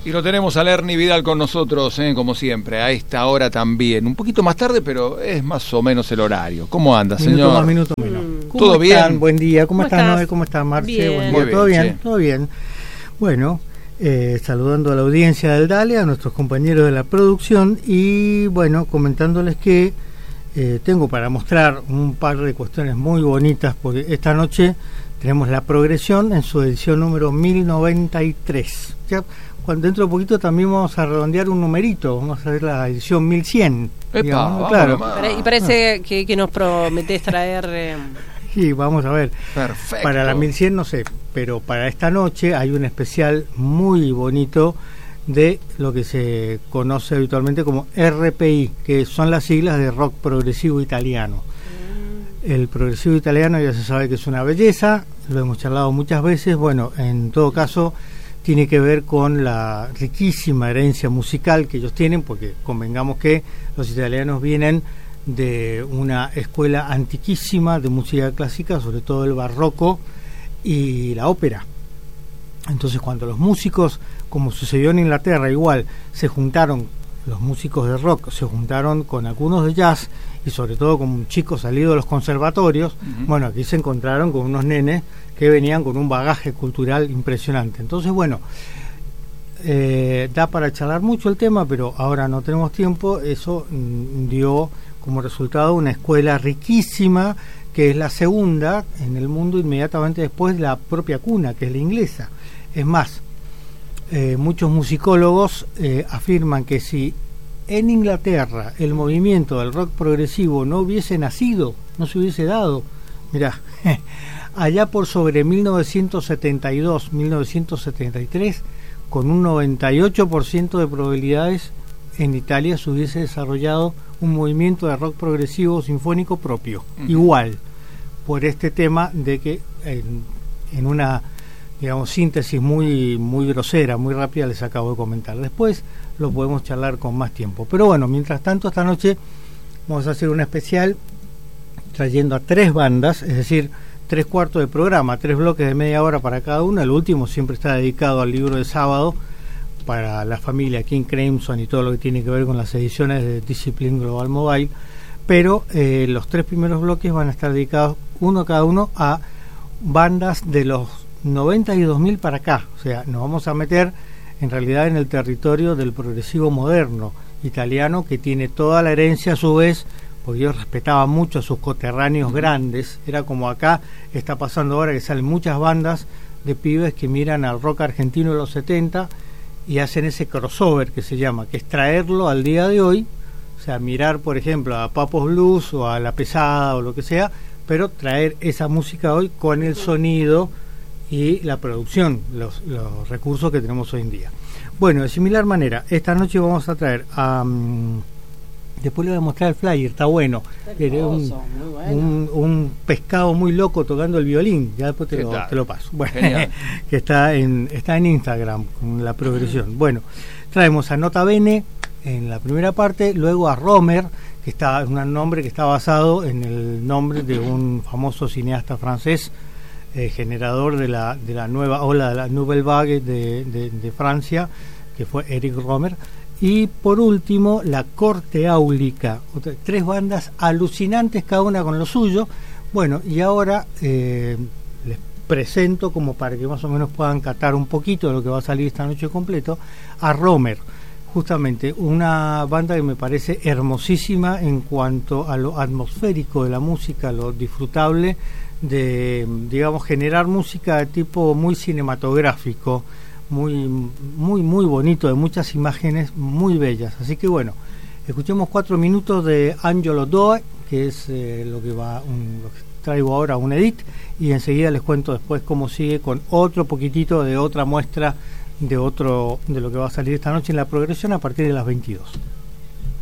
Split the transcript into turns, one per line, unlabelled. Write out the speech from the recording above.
Y lo tenemos a Lerny Vidal con nosotros, como siempre, a esta hora también. Un poquito más tarde, pero es más o menos el horario. ¿Cómo anda, señor?
Minuto menos.
¿Todo bien?
Buen día. ¿Cómo estás, Noé? ¿Cómo estás, Marce?
Bien.
Buen día.
Muy bien,
¿Todo bien?
sí.
¿Todo bien? Bueno, saludando a la audiencia del DALE, a nuestros compañeros de la producción y, bueno, comentándoles que tengo para mostrar un par de cuestiones muy bonitas, porque esta noche tenemos La Progresión en su edición número 1093. Ya, dentro de poquito también vamos a redondear un numerito, vamos a ver la edición 1100.
Epa,
digamos,
claro.
Y parece que nos prometés traer...
Sí, vamos a ver.
Perfecto.
Para la 1100 no sé, pero para esta noche hay un especial muy bonito de lo que se conoce habitualmente como RPI, que son las siglas de rock progresivo italiano. El progresivo italiano ya se sabe que es una belleza, lo hemos charlado muchas veces. Bueno, en todo caso tiene que ver con la riquísima herencia musical que ellos tienen, porque convengamos que los italianos vienen de una escuela antiquísima de música clásica, sobre todo el barroco y la ópera. Entonces, cuando los músicos, como sucedió en Inglaterra, igual se juntaron, los músicos de rock se juntaron con algunos de jazz y sobre todo con chicos salidos de los conservatorios. Bueno, aquí se encontraron con unos nenes que venían con un bagaje cultural impresionante. Entonces, bueno, da para charlar mucho el tema, pero ahora no tenemos tiempo. Eso dio como resultado una escuela riquísima, que es la segunda en el mundo inmediatamente después de la propia cuna, que es la inglesa. Es más, muchos musicólogos afirman que si en Inglaterra el movimiento del rock progresivo no hubiese nacido, no se hubiese dado, mirá, allá por sobre 1972, 1973, con un 98% de probabilidades, en Italia se hubiese desarrollado un movimiento de rock progresivo sinfónico propio, igual, por este tema de que en una, digamos, síntesis muy grosera, muy rápida, les acabo de comentar. Después lo podemos charlar con más tiempo. Pero bueno, mientras tanto, esta noche vamos a hacer un especial trayendo a 3 bandas, es decir, 3/4 de programa, 3 bloques de media hora para cada una. El último siempre está dedicado al libro de sábado para la familia King Crimson y todo lo que tiene que ver con las ediciones de Discipline Global Mobile, pero los 3 primeros bloques van a estar dedicados cada uno a bandas de los 90 y 2000 para acá. O sea, nos vamos a meter en realidad en el territorio del progresivo moderno italiano, que tiene toda la herencia a su vez, porque ellos respetaban mucho a sus coterráneos grandes. Era como acá está pasando ahora, que salen muchas bandas de pibes que miran al rock argentino de los 70 y hacen ese crossover que se llama, que es traerlo al día de hoy. O sea, mirar por ejemplo a Papos Blues o a La Pesada o lo que sea, pero traer esa música hoy con el sonido y la producción, los recursos que tenemos hoy en día. Bueno, de similar manera, esta noche vamos a traer a... después le voy a mostrar el flyer, está bueno. Un pescado muy loco tocando el violín, ya después te lo paso. Bueno, que está en Instagram con La Progresión. Bueno, traemos a Nota Bene en la primera parte, luego a Romer, que está un nombre que está basado en el nombre de un famoso cineasta francés, generador de la nueva ola de la Nouvelle Vague de Francia, que fue Eric Romer. Y por último, La Corte Áulica, 3 bandas alucinantes, cada una con lo suyo. Bueno, y ahora les presento, como para que más o menos puedan catar un poquito de lo que va a salir esta noche completo, a Romer, justamente una banda que me parece hermosísima en cuanto a lo atmosférico de la música, lo disfrutable de, digamos, generar música de tipo muy cinematográfico, muy bonito, de muchas imágenes muy bellas. Así que bueno, escuchemos 4 minutos de Angelo Doe, que es lo que traigo ahora, un edit, y enseguida les cuento después cómo sigue con otro poquitito de otra muestra de lo que va a salir esta noche en La Progresión a partir de las 22.